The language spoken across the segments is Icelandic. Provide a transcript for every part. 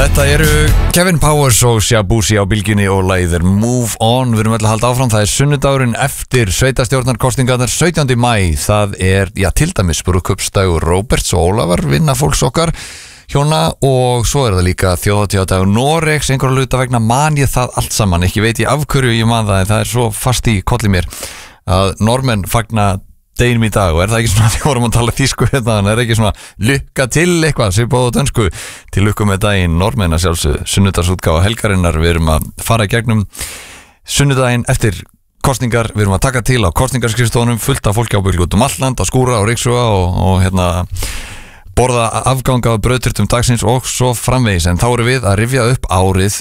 Þetta eru Kevin Powers og Shabuzi á bylgjunni og lagið er Move On. Við erum öll að halda áfram. Það er sunnudagurinn eftir sveitastjórnarkostingarnar 17. maí. Það er, til dæmis brúðkaupsdagur Róberts og Ólafar, vinnafólks okkar hjóna, og svo er það líka þjóðhátíðardagur Noregs. Einhverja hluta vegna man ég það allt saman. Ekki veit ég af hverju ég man það, en það er svo fast í kolli mér að Normenn fagna deginum í dag, og er það ekki svona, við vorum að tala þýsku hérna, en er ekki svona lukka til eitthvað, svipað á dönsku, til lukku með daginn Normenn að sjálfsögðu, sunnudagsútgáfa helgarinnar. Við erum að fara í gegnum sunnudaginn eftir kosningar, við erum að taka til á kosningarskrifstofunum, fullt af fólki á byglu út Alland, á Skúra og Ríksuga og hérna borða afganga af brauðtertum dagsins og svo framvegis. En þá erum við að rifja upp árið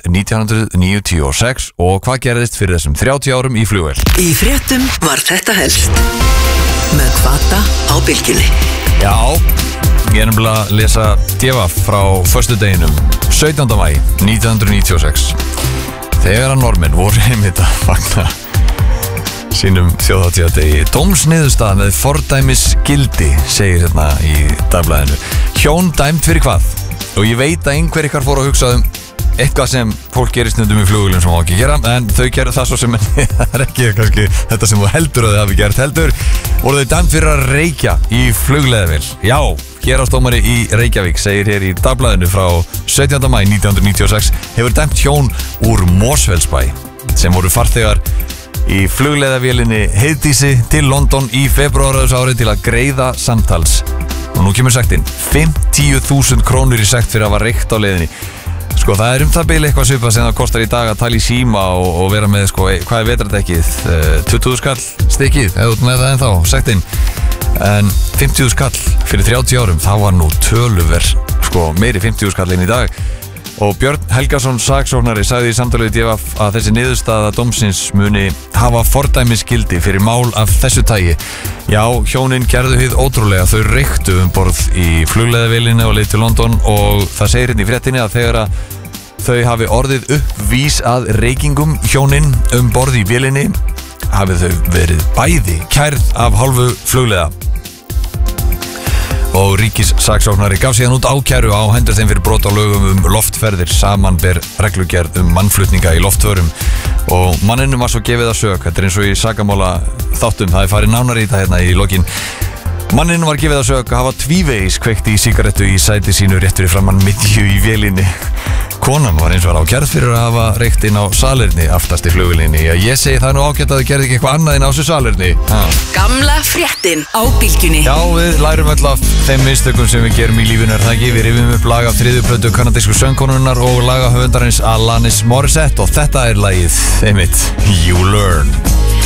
1996 og hvað gerðist fyrir þessum 30 árum í flugvél. Í fréttum var þetta helst með Hvata á bylgjunni. Já, ég er nefnilega að lesa djefa frá föstudeginum 17. maí 1996. Þegar að Normenn voru einmitt að fagna sínum þjóðhátíðardegi. Dómsniðurstaða með fordæmisgildi, segir hérna í dagblaðinu. Hjón dæmt fyrir hvað? Og ég veit að einhver ykkar fór að hugsa eitthvað sem fólk gerir stundum í flugvélum sem má ekki gera, en þau gerðu það svo sem það er ekki kannski þetta sem þú heldur að þau hafi gert. Heldur voru þau dæmt fyrir að reykja í flugleiðavél. Já, héraðsdómari í Reykjavík segir hér í dagblaðinu frá 17. maí 1996 hefur dæmt hjón úr Mosfellsbæ sem voru farþegar í flugleiðavélinni Heiðdísi til London í febrúar þessu ári til að greiða samtals, og nú kemur sektin, 50.000 krónur í sekt fyrir að hafa reykt á leiðinni. Sko, það er það bil eitthvað svipað sem það kostar í dag að tala í síma og vera með, sko, hvað er vetrardekkið? 20.000 skall stykkið, eða út með það ennþá, sektin. En 50.000 skall fyrir 30 árum, það var nú töluver, sko, meiri 50.000 skall inn í dag. Og Björn Helgason, saksóknari, sagði í samtalið DFF að þessi niðurstaða dómsins muni hafa fordæmisgildi fyrir mál af þessu tagi. Já, hjónin gerðu hið ótrúlega, þau reyktu borð í flugleiðavélinni og leið til London, og það segir hérna í fréttinni að þegar að þau hafi orðið uppvís að reykingum hjónin borð í vélinni, hafi þau verið bæði kærð af hálfu flugleiða. Og ríkissaksóknari gaf síðan út ákæru á hendur þeim fyrir brot á lögum loftferðir, samanber reglugerð loftflutninga í loftförum, og manninum var svo gefið að sök. Þetta er eins og í sakamála þáttum, það er farið nánar í þetta hérna í lokin. Manninum var gefið að sök að hafa tvívegis kveikt í sígarettu í sæti sínu rétt fyrir framan miðju í vélinni. Konan var eins og var ákærð fyrir að hafa reykt inn á salerni aftast í flugvélinni. Ég segi það nú ágætt að þau gerði ekki eitthvað annað inn á þessu salerni. Gamla fréttin á bylgjunni. Já, við lærum öll af þeim mistökum sem við gerum í lífinu, er það ekki? Við rifjum upp lag af 3. plötu kanadísku söngkonunnar og lagahöfundarins Alanis Morissette, og þetta er lagið einmitt You Learn.